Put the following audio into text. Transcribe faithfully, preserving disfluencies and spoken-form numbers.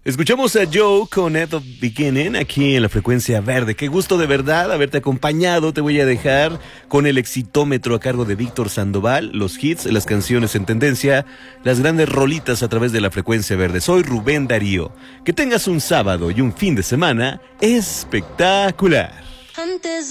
Escuchamos a Joe con At the Beginning aquí en la frecuencia verde. Qué gusto de verdad haberte acompañado. Te voy a dejar con el exitómetro a cargo de Víctor Sandoval, los hits, las canciones en tendencia, las grandes rolitas a través de la frecuencia verde. Soy Rubén Darío. Que tengas un sábado y un fin de semana espectacular. Antes